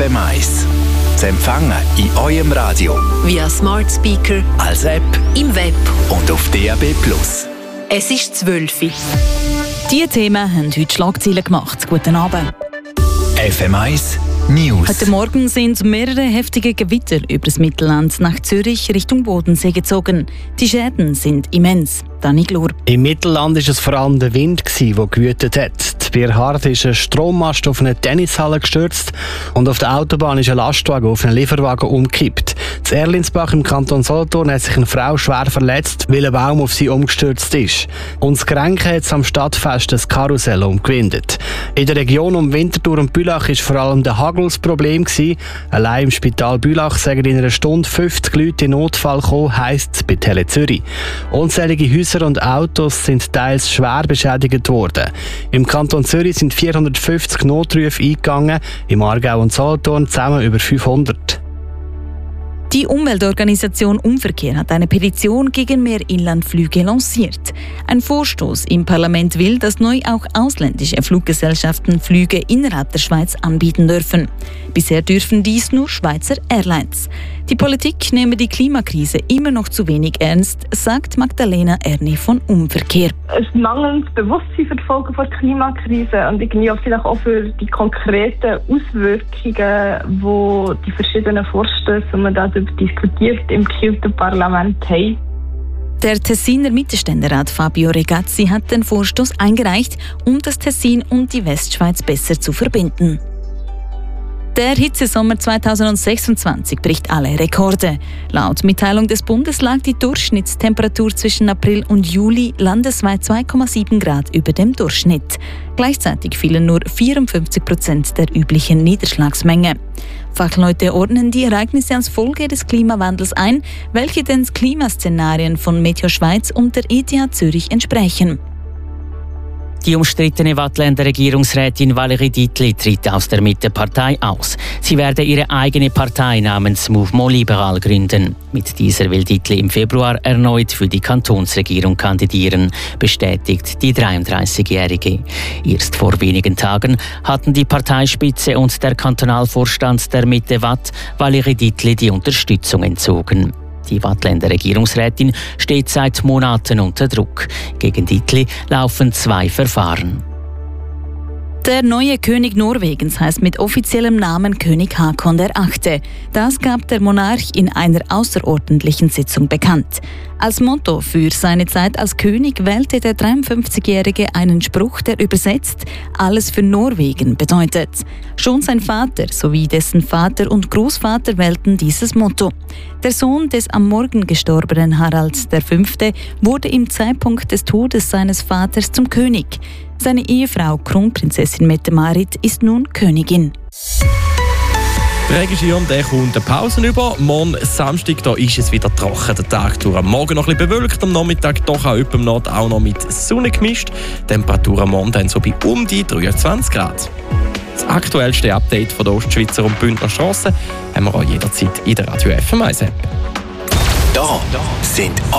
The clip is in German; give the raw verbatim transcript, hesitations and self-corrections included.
F M eins. Zu empfangen in eurem Radio, via Smart Speaker, als App, im Web und auf D A B plus. Es ist zwölf Uhr. Diese Themen haben heute Schlagzeilen gemacht. Guten Abend. F M eins News. Heute Morgen sind mehrere heftige Gewitter über das Mittelland nach Zürich Richtung Bodensee gezogen. Die Schäden sind immens. Dani Glur. Im Mittelland war es vor allem der Wind, der gewütet hat. Bei Hart ist ein Strommast auf eine Tennishalle gestürzt und auf der Autobahn ist ein Lastwagen auf einen Lieferwagen umgekippt. In Erlinsbach im Kanton Solothurn hat sich eine Frau schwer verletzt, weil ein Baum auf sie umgestürzt ist. Und das Grenken hat am Stadtfest das Karussell umgewindet. In der Region um Winterthur und Bülach war vor allem der Hagel das Problem. Allein im Spital Bülach sagen in einer Stunde fünfzig Leute in Notfall gekommen, heisst es bei Tele Zürich. Unzählige Häuser und Autos sind teils schwer beschädigt worden. Im Kanton Zürich sind vierhundertfünfzig Notrufe eingegangen, im Aargau und Solothurn zusammen über fünfhundert. Die Umweltorganisation Umverkehr hat eine Petition gegen mehr Inlandflüge lanciert. Ein Vorstoß im Parlament will, dass neu auch ausländische Fluggesellschaften Flüge innerhalb der Schweiz anbieten dürfen. Bisher dürfen dies nur Schweizer Airlines. Die Politik nehme die Klimakrise immer noch zu wenig ernst, sagt Magdalena Erni von Umverkehr. Es ist mangelndes Bewusstsein für die Folgen der Klimakrise und irgendwie auch vielleicht auch für die konkreten Auswirkungen, die die verschiedenen Vorstöße, die man darüber diskutiert, im Kieler Parlament haben. Der Tessiner Mittelständerat Fabio Regazzi hat den Vorstoß eingereicht, um das Tessin und die Westschweiz besser zu verbinden. Der Hitzesommer zweitausendsechsundzwanzig bricht alle Rekorde. Laut Mitteilung des Bundes lag die Durchschnittstemperatur zwischen April und Juli landesweit zwei Komma sieben Grad über dem Durchschnitt. Gleichzeitig fielen nur vierundfünfzig Prozent der üblichen Niederschlagsmenge. Fachleute ordnen die Ereignisse als Folge des Klimawandels ein, welche den Klimaszenarien von Meteo Schweiz und der E T H Zürich entsprechen. Die umstrittene Waadtländer Regierungsrätin Valérie Dietli tritt aus der Mittepartei aus. Sie werde ihre eigene Partei namens Mouvement Libéral gründen. Mit dieser will Dietli im Februar erneut für die Kantonsregierung kandidieren, bestätigt die dreiunddreißigjährige. Erst vor wenigen Tagen hatten die Parteispitze und der Kantonalvorstand der Mitte Watt Valérie Dietli die Unterstützung entzogen. Die Waadtländer Regierungsrätin steht seit Monaten unter Druck. Gegen Dietli laufen zwei Verfahren. Der neue König Norwegens heißt mit offiziellem Namen König Haakon der Achte. Das gab der Monarch in einer außerordentlichen Sitzung bekannt. Als Motto für seine Zeit als König wählte der dreiundfünfzigjährige einen Spruch, der übersetzt «Alles für Norwegen» bedeutet. Schon sein Vater sowie dessen Vater und Großvater wählten dieses Motto. Der Sohn des am Morgen gestorbenen Harald der Fünfte wurde im Zeitpunkt des Todes seines Vaters zum König. Seine Ehefrau Kronprinzessin Mette-Marit ist nun Königin. Der Regenschirm der kommt eine Pause über. Morgen Samstag da ist es wieder trocken. Der Tag durch. Am Morgen noch ein bisschen bewölkt, am Nachmittag doch auch im Nord auch noch mit Sonne gemischt. Temperatur am Morgen dann so bei um die dreiundzwanzig Grad. Das aktuellste Update von der Ostschweizer und Bündner Strassen haben wir auch jederzeit in der Radio F M eins App. Da sind